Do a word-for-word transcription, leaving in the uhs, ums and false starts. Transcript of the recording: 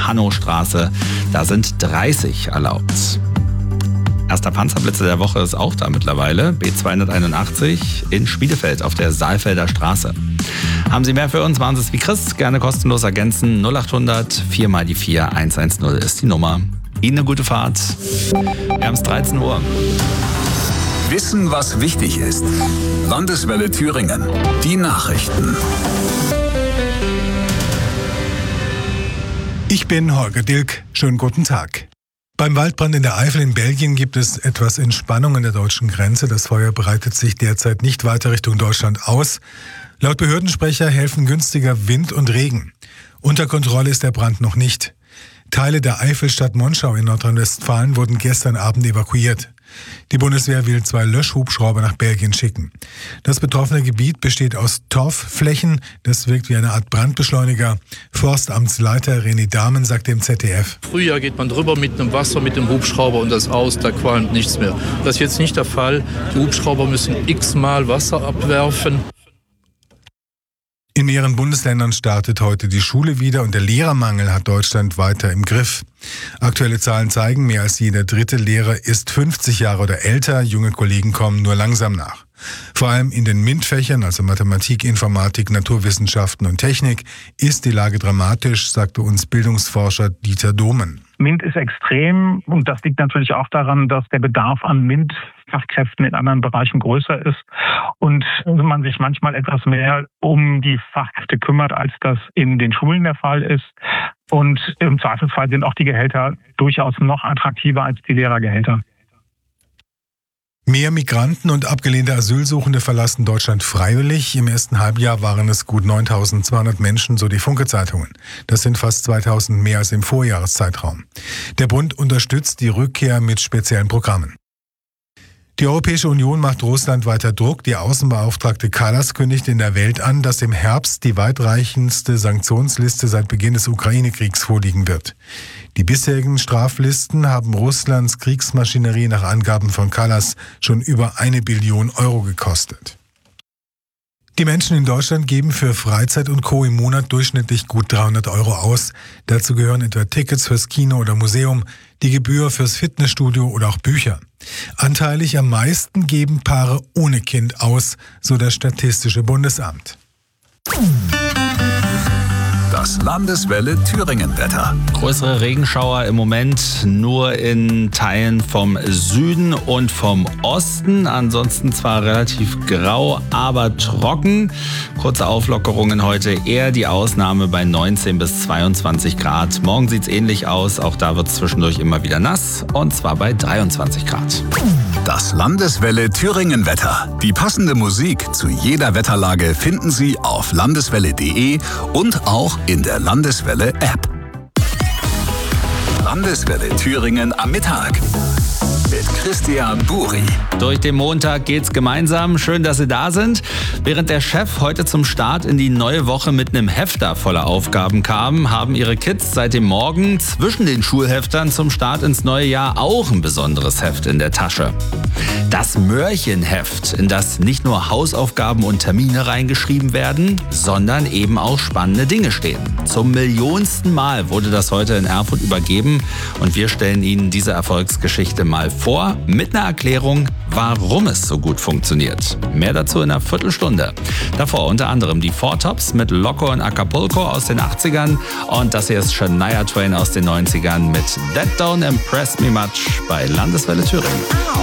Hannowstraße. Da sind dreißig erlaubt. Erster Panzerblitzer der Woche ist auch da mittlerweile. B zweihunderteinundachtzig in Spielefeld auf der Saalfelder Straße. Haben Sie mehr für uns, machen Sie es wie Chris. Gerne kostenlos ergänzen. null achthundert vier mal die vier eins eins null ist die Nummer. Ihnen eine gute Fahrt. Wir haben es dreizehn Uhr. Wissen, was wichtig ist. Landeswelle Thüringen. Die Nachrichten. Ich bin Holger Dilk. Schönen guten Tag. Beim Waldbrand in der Eifel in Belgien gibt es etwas Entspannung an der deutschen Grenze. Das Feuer breitet sich derzeit nicht weiter Richtung Deutschland aus. Laut Behördensprecher helfen günstiger Wind und Regen. Unter Kontrolle ist der Brand noch nicht. Teile der Eifelstadt Monschau in Nordrhein-Westfalen wurden gestern Abend evakuiert. Die Bundeswehr will zwei Löschhubschrauber nach Belgien schicken. Das betroffene Gebiet besteht aus Torfflächen. Das wirkt wie eine Art Brandbeschleuniger. Forstamtsleiter René Dahmen sagt dem Z D F. Frühjahr geht man drüber mit dem Wasser, mit dem Hubschrauber und das aus, da qualmt nichts mehr. Das ist jetzt nicht der Fall. Die Hubschrauber müssen x-mal Wasser abwerfen. In mehreren Bundesländern startet heute die Schule wieder und der Lehrermangel hat Deutschland weiter im Griff. Aktuelle Zahlen zeigen, mehr als jeder dritte Lehrer ist fünfzig Jahre oder älter. Junge Kollegen kommen nur langsam nach. Vor allem in den MINT-Fächern, also Mathematik, Informatik, Naturwissenschaften und Technik, ist die Lage dramatisch, sagte uns Bildungsforscher Dieter Dohmen. MINT ist extrem und das liegt natürlich auch daran, dass der Bedarf an MINT-Fachkräften in anderen Bereichen größer ist und man sich manchmal etwas mehr um die Fachkräfte kümmert, als das in den Schulen der Fall ist. Und im Zweifelsfall sind auch die Gehälter durchaus noch attraktiver als die Lehrergehälter. Mehr Migranten und abgelehnte Asylsuchende verlassen Deutschland freiwillig. Im ersten Halbjahr waren es gut neuntausendzweihundert Menschen, so die Funke-Zeitungen. Das sind fast zweitausend mehr als im Vorjahreszeitraum. Der Bund unterstützt die Rückkehr mit speziellen Programmen. Die Europäische Union macht Russland weiter Druck. Die Außenbeauftragte Kallas kündigt in der Welt an, dass im Herbst die weitreichendste Sanktionsliste seit Beginn des Ukraine-Kriegs vorliegen wird. Die bisherigen Straflisten haben Russlands Kriegsmaschinerie nach Angaben von Kallas schon über eine Billion Euro gekostet. Die Menschen in Deutschland geben für Freizeit und Co. im Monat durchschnittlich gut dreihundert Euro aus. Dazu gehören etwa Tickets fürs Kino oder Museum, die Gebühr fürs Fitnessstudio oder auch Bücher. Anteilig am meisten geben Paare ohne Kind aus, so das Statistische Bundesamt. Das Landeswelle Thüringen-Wetter. Größere Regenschauer im Moment nur in Teilen vom Süden und vom Osten. Ansonsten zwar relativ grau, aber trocken. Kurze Auflockerungen heute eher die Ausnahme bei neunzehn bis zweiundzwanzig Grad. Morgen sieht es ähnlich aus. Auch da wird es zwischendurch immer wieder nass. Und zwar bei dreiundzwanzig Grad. Das Landeswelle Thüringen-Wetter. Die passende Musik zu jeder Wetterlage finden Sie auf landeswelle punkt de und auch in der Landeswelle-App. Landeswelle Thüringen am Mittag mit Christian Buri. Durch den Montag geht's gemeinsam. Schön, dass Sie da sind. Während der Chef heute zum Start in die neue Woche mit einem Hefter voller Aufgaben kam, haben Ihre Kids seit dem Morgen zwischen den Schulheftern zum Start ins neue Jahr auch ein besonderes Heft in der Tasche. Das Mörchenheft, in das nicht nur Hausaufgaben und Termine reingeschrieben werden, sondern eben auch spannende Dinge stehen. Zum millionsten Mal wurde das heute in Erfurt übergeben und wir stellen Ihnen diese Erfolgsgeschichte mal vor, mit einer Erklärung, warum es so gut funktioniert. Mehr dazu in einer Viertelstunde. Davor unter anderem die Four Tops mit Loco und Acapulco aus den achtzigern und das hier ist Shania Twain aus den neunzigern mit That Don't Impress Me Much bei Landeswelle Thüringen.